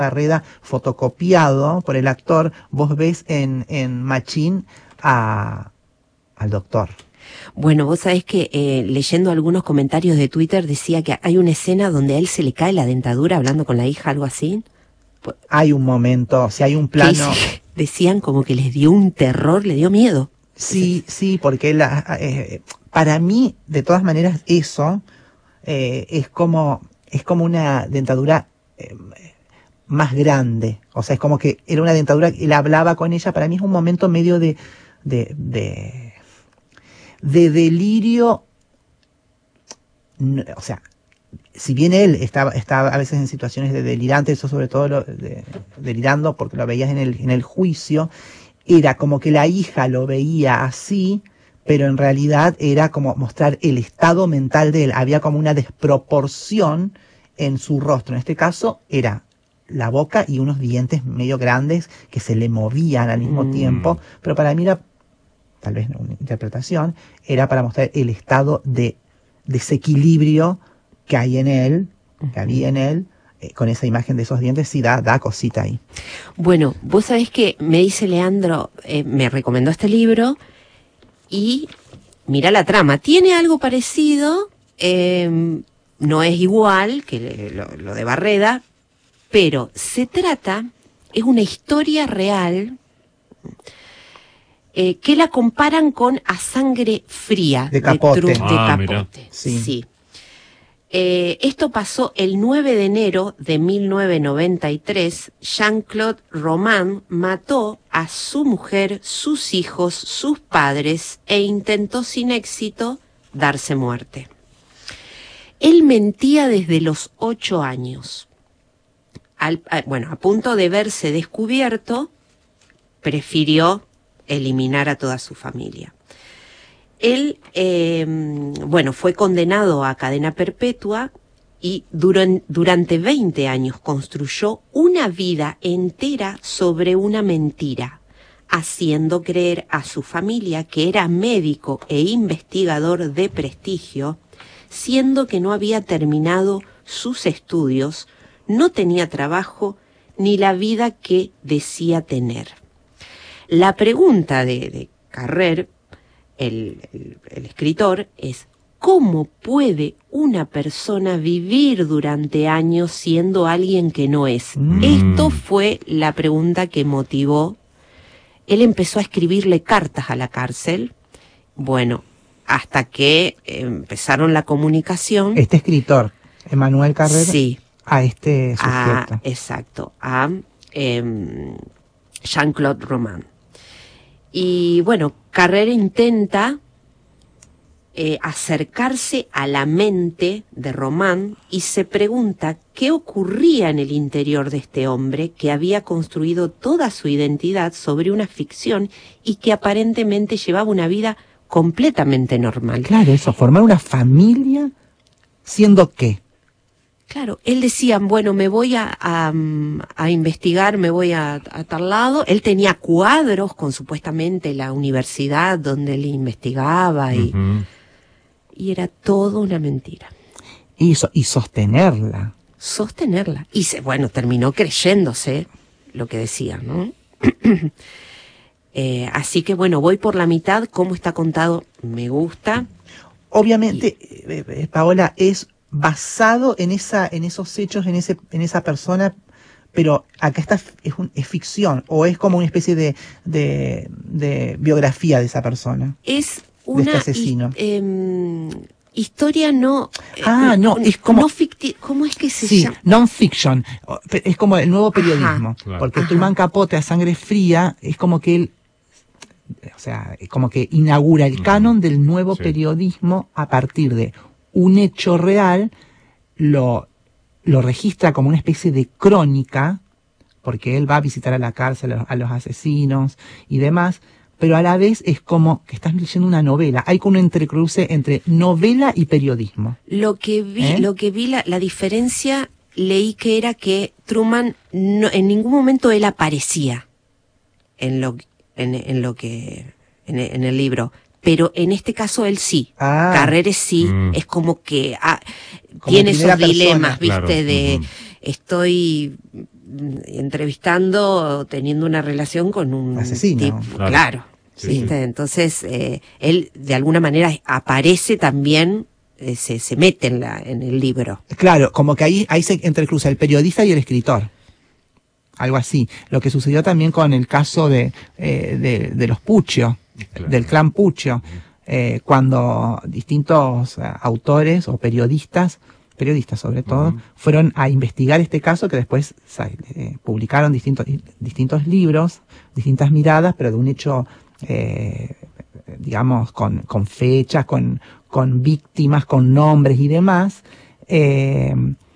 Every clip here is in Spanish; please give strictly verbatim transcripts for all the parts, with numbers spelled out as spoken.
Barreda fotocopiado por el actor, vos ves en, en Machín a, al doctor. Bueno, vos sabés que eh, leyendo algunos comentarios de Twitter decía que hay una escena donde a él se le cae la dentadura hablando con la hija, algo así. Hay un momento, o sea, hay un plano... Decían como que les dio un terror, le dio miedo. Sí, sí, porque la, eh, para mí, de todas maneras, eso eh, es como es como una dentadura eh, más grande. O sea, es como que era una dentadura, él hablaba con ella. Para mí es un momento medio de de, de, de delirio. O sea, si bien él estaba, estaba a veces en situaciones de delirante, eso sobre todo lo, de, delirando porque lo veías en el, en el juicio, era como que la hija lo veía así, pero en realidad era como mostrar el estado mental de él. Había como una desproporción en su rostro. En este caso era la boca y unos dientes medio grandes que se le movían al mismo mm. tiempo, pero para mí era, tal vez una interpretación, era para mostrar el estado de desequilibrio que hay en él, que había en él, eh, con esa imagen de esos dientes, sí da, da cosita ahí. Bueno, vos sabés que me dice Leandro, eh, me recomendó este libro, y mira la trama, tiene algo parecido, eh, no es igual que lo, lo de Barreda, pero se trata, es una historia real, eh, que la comparan con A Sangre Fría, de Capote. De, Tru, de ah, Capote. Sí. sí. Eh, esto pasó el nueve de enero de mil novecientos noventa y tres. Jean-Claude Roman mató a su mujer, sus hijos, sus padres e intentó sin éxito darse muerte. Él mentía desde los ocho años. Al, a, bueno, a punto de verse descubierto, prefirió eliminar a toda su familia. Él, eh, bueno, fue condenado a cadena perpetua y duran, durante veinte años construyó una vida entera sobre una mentira, haciendo creer a su familia que era médico e investigador de prestigio, siendo que no había terminado sus estudios, no tenía trabajo ni la vida que decía tener. La pregunta de, de Carrer, El, el, el escritor, es ¿cómo puede una persona vivir durante años siendo alguien que no es? Mm. Esto fue la pregunta que motivó. Él empezó a escribirle cartas a la cárcel, bueno, hasta que empezaron la comunicación. Este escritor, Emmanuel Carrer, sí, a este sujeto. A, exacto, a eh, Jean-Claude Roman. Y bueno, Carrer intenta eh, acercarse a la mente de Roman y se pregunta qué ocurría en el interior de este hombre que había construido toda su identidad sobre una ficción y que aparentemente llevaba una vida completamente normal. Claro, eso, formar una familia siendo qué. Claro, él decía, bueno, me voy a, a, a investigar, me voy a, a tal lado. Él tenía cuadros con supuestamente la universidad donde él investigaba y, uh-huh. y era todo una mentira. Y, so, y sostenerla. Sostenerla. Y se, bueno, terminó creyéndose lo que decía, ¿no? eh, así que bueno, voy por la mitad. ¿Cómo está contado? Me gusta. Obviamente, y, eh, Paola, es basado en esa, en esos hechos, en ese, en esa persona, pero acá está, es, un, es ficción, o es como una especie de, de, de biografía de esa persona. Es una de este asesino. Hi, eh, historia no. Ah, no, eh, es como. No ficti, ¿cómo es que se sí, llama? non-fiction. Es como el nuevo periodismo. Ajá, claro. Porque Truman Capote, A Sangre Fría, es como que él. O sea, es como que inaugura el canon uh-huh. del nuevo sí. periodismo a partir de un hecho real, lo, lo registra como una especie de crónica, porque él va a visitar a la cárcel a los, a los asesinos y demás, pero a la vez es como que estás leyendo una novela. Hay como un entrecruce entre novela y periodismo. Lo que vi, ¿Eh? lo que vi la, la diferencia, leí que era que Truman no, en ningún momento él aparecía en lo, en, en lo que, en, en el libro. Pero en este caso él sí, ah, Carrer sí, mm. es como que ah, como tiene esos dilemas, persona. ¿Viste? Claro. De uh-huh. estoy entrevistando, teniendo una relación con un asesino. tipo, Claro. claro. Sí, ¿viste? sí. Entonces, eh, él de alguna manera aparece también, eh, se, se mete en, la, en el libro. Claro, como que ahí, ahí se entrecruza el periodista y el escritor. Algo así. Lo que sucedió también con el caso de, eh, de, de los Puccio, Claro. del clan Puccio, eh, cuando distintos eh, autores o periodistas, periodistas sobre todo, Uh-huh. fueron a investigar este caso que después eh, publicaron distintos, distintos libros, distintas miradas, pero de un hecho, eh, digamos, con, con fechas, con, con víctimas, con nombres y demás. Eh,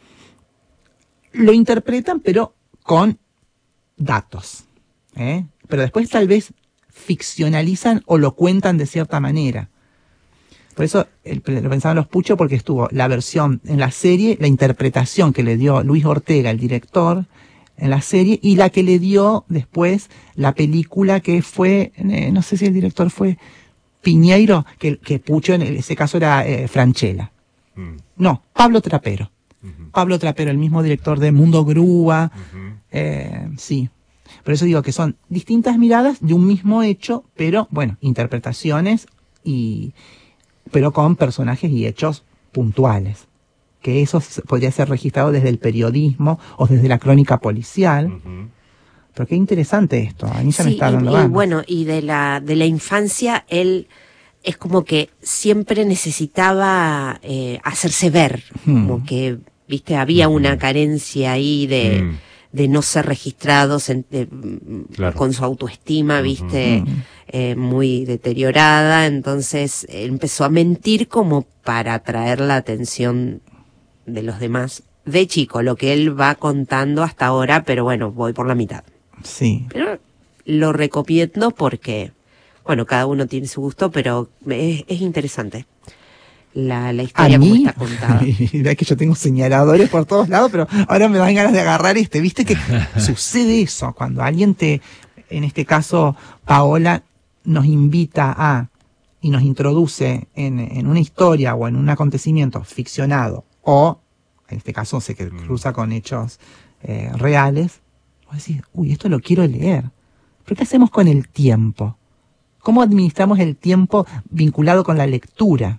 lo interpretan, pero con datos, ¿eh? Pero después tal vez ficcionalizan o lo cuentan de cierta manera. Por eso el, lo pensaban los Puccio, porque estuvo la versión en la serie, la interpretación que le dio Luis Ortega, el director, en la serie, y la que le dio después la película que fue, eh, no sé si el director fue Piñeiro, que, que Puccio en ese caso era eh, Francella. Mm. No, Pablo Trapero. Uh-huh. Pablo Trapero, el mismo director de Mundo Grúa. Uh-huh. Eh, sí. Por eso digo que son distintas miradas de un mismo hecho, pero bueno, interpretaciones y pero con personajes y hechos puntuales. Que eso podría ser registrado desde el periodismo o desde la crónica policial. Uh-huh. Pero qué interesante esto, a mí ya Sí, me está y, dando y ganas. bueno, y de la, de la infancia, él es como que siempre necesitaba eh, hacerse ver, Hmm. como que, viste, había Ujú. una carencia ahí de, Mm. de no ser registrados en- de- Claro. con su autoestima, Ujú. viste, Ujú. eh, muy deteriorada, entonces eh, empezó a mentir como para atraer la atención de los demás de chico, lo que él va contando hasta ahora, pero bueno, voy por la mitad. Sí. Pero lo recomiendo porque, bueno, cada uno tiene su gusto, pero es, es interesante la, la A historia como mí, está contada. mirá que yo tengo señaladores por todos lados, pero ahora me dan ganas de agarrar este. Viste que sucede eso, cuando alguien te, en este caso Paola, nos invita a y nos introduce en, en una historia o en un acontecimiento ficcionado, o en este caso se que cruza con hechos eh, reales, vos decís, uy, esto lo quiero leer. ¿Pero qué hacemos con el tiempo? ¿Cómo administramos el tiempo vinculado con la lectura?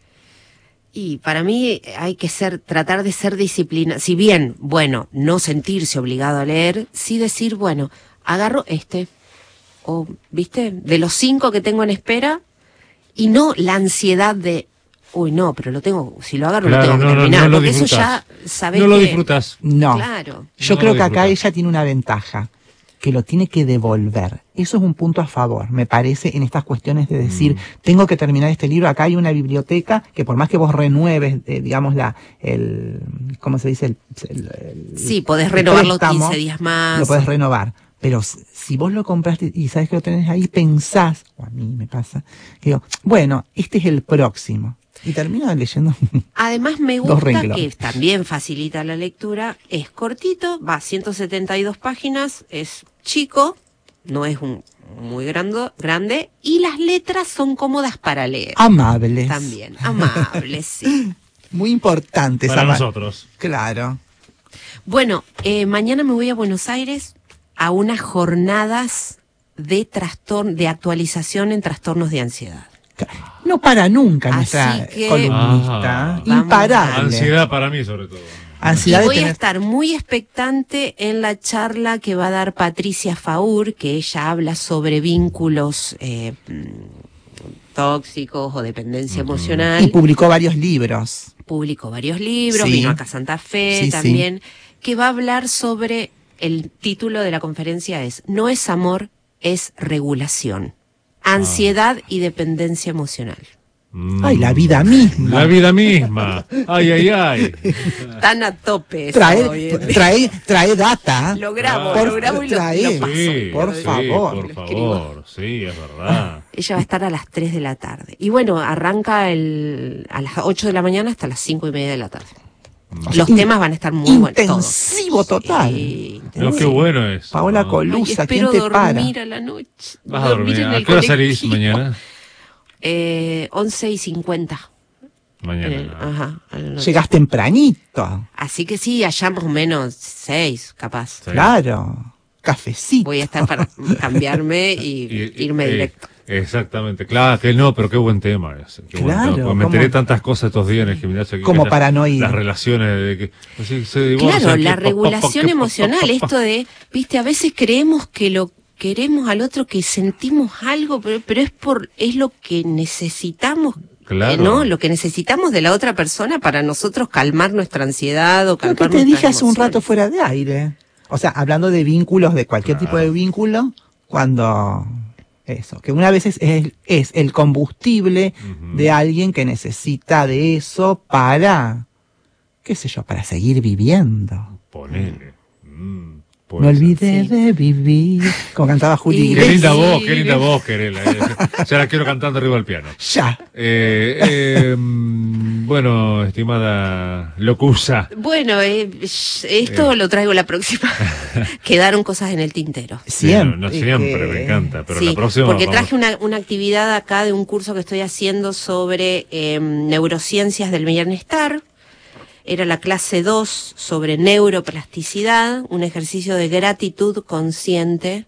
Y para mí hay que ser, tratar de ser disciplina, si bien, bueno, no sentirse obligado a leer, sí decir, bueno, agarro este, o, viste, de los cinco que tengo en espera, y no la ansiedad de, uy, no, pero lo tengo, si lo agarro Claro, lo tengo que no, no, terminar, no lo porque eso disfrutas. ya sabés No lo que- disfrutas. No. Claro. Yo No creo lo que acá disfrutas. ella tiene una ventaja, que lo tiene que devolver. Eso es un punto a favor, me parece, en estas cuestiones de decir, Mm. tengo que terminar este libro. Acá hay una biblioteca que por más que vos renueves, eh, digamos, la, el, ¿cómo se dice? El, el- el- Sí, podés el renovarlo préstamo, quince días más. Lo podés renovar. Pero s- si vos lo compraste y sabes que lo tenés ahí, pensás, o a mí me pasa, que digo, bueno, este es el próximo. Y termino leyendo. Además me Dos gusta renglones. que también facilita la lectura, es cortito, va a ciento setenta y dos páginas, es chico, no es un muy grande, grande, y las letras son cómodas para leer. Amables. También, amables, sí. Muy importantes. Para ama- nosotros. Claro. Bueno, eh, mañana me voy a Buenos Aires a unas jornadas de trastorno, de actualización en trastornos de ansiedad. No para nunca Así nuestra que- columnista. Ah. Imparable. Ansiedad para mí, sobre todo. Ansiedad Y de voy a tener- estar muy expectante en la charla que va a dar Patricia Faur, que ella habla sobre vínculos eh, mm, tóxicos o dependencia Ujú. emocional. Y publicó varios libros. Publicó varios libros, Sí. vino acá a Santa Fe Sí, sí. también, que va a hablar sobre, el título de la conferencia es No es amor, es regulación. Ansiedad y dependencia emocional. Mm. Ay, la vida misma. La vida misma. Ay, ay, ay. Tan a tope eso Trae, hoy, ¿eh? trae, trae data. Lo grabo, Por- lo grabo y lo, trae. lo paso. Sí, por sí, favor. por Lo escribo. favor. Sí, es verdad. Ella va a estar a las tres de la tarde. Y bueno, arranca el, a las ocho de la mañana hasta las cinco y media de la tarde. Los In- temas van a estar muy buenos. Intensivo total. Sí, No, intensivo. qué bueno es. Paola ¿no? Col- Ay, Lusa, espero ¿quién te para? dormir a la noche. Vas a dormir. en ¿A el qué hora salís colectivo. mañana? Eh, once y cincuenta. Mañana. Eh, ah. ajá, a la noche. Llegás tempranito. Así que sí, allá más o menos seis, capaz. Sí. Claro. Cafecito. Voy a estar para cambiarme y, Y- y- irme eh, directo. Exactamente, claro, que no, pero qué buen tema ese. Qué buen Claro, tema, porque me ¿cómo? enteré tantas cosas estos días en el gimnasio. Aquí, Como que ya- para no ir. Las relaciones de que así, se divorcian, Claro, que la pa, pa, pa, regulación que pa, emocional, pa, pa, pa. esto de, viste, a veces creemos que lo queremos al otro, que sentimos algo, pero, pero es por, es lo que necesitamos, Claro. eh, ¿no? Lo que necesitamos de la otra persona para nosotros calmar nuestra ansiedad o Lo calmar que te nuestras dije hace un emociones. rato fuera de aire. O sea, hablando de vínculos, de cualquier Claro. tipo de vínculo, cuando eso, que una vez es, es, es el combustible Ujú. de alguien que necesita de eso para, qué sé yo, para seguir viviendo. Ponele. Mm, puede No ser. olvidé Sí. de vivir, como cantaba Juli Y- Qué Iglesias. linda Sí. voz, qué linda voz, Querela. eh. Ya la quiero cantando arriba del piano. Ya. Eh, eh, mm, bueno, estimada Locusa. Bueno, eh, esto Eh. lo traigo la próxima. Quedaron cosas en el tintero. Siempre. No, no siempre, que- me encanta, pero Sí, la próxima. porque vamos- traje una, una actividad acá de un curso que estoy haciendo sobre eh, neurociencias del bienestar. Era la clase dos sobre neuroplasticidad, un ejercicio de gratitud consciente,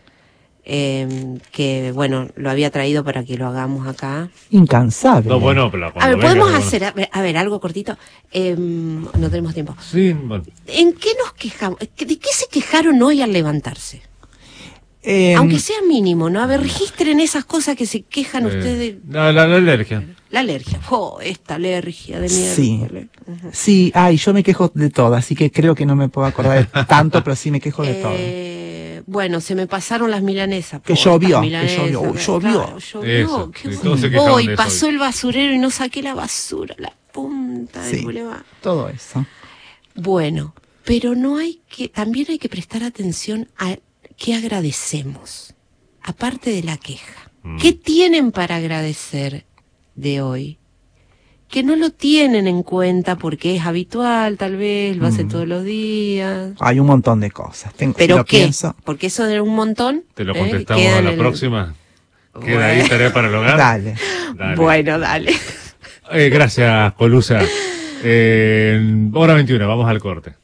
eh, que bueno, lo había traído para que lo hagamos acá. Incansable. No, bueno, pero cuando A ver, venga, podemos bueno. hacer, a ver, a ver, algo cortito. Eh, no tenemos tiempo. Sí, bueno. ¿En qué nos quejamos? ¿De qué se quejaron hoy al levantarse? Eh, Aunque sea mínimo, ¿no? A ver, registren esas cosas que se quejan eh, ustedes. la, la, la alergia. La alergia. Oh, esta alergia de Sí. miércoles. Ujú. Sí, ay, yo me quejo de todo, así que creo que no me puedo acordar de tanto, pero sí me quejo de todo. Eh, bueno, se me pasaron las milanesas. Que po, llovió, estas que milanesas, llovió, uy, claro, llovió. llovió, Eso, qué sí, bueno. todos se quejaron Hoy de eso pasó hoy. el basurero y no saqué la basura, la punta del Sí, bulevar. todo eso. Bueno, pero no hay que, también hay que prestar atención a qué agradecemos, aparte de la queja. Mm. ¿Qué tienen para agradecer de hoy? Que no lo tienen en cuenta porque es habitual, tal vez, lo hacen Mm. todos los días. Hay un montón de cosas. Tengo, ¿Pero lo qué? pienso. Porque eso de un montón. Te lo ¿eh? contestamos Queda a en la el- próxima. Queda ahí Bueno. tarea para el hogar. Dale. Dale. Bueno, dale. Eh, gracias, Colusa. Eh, hora veintiuno, vamos al corte.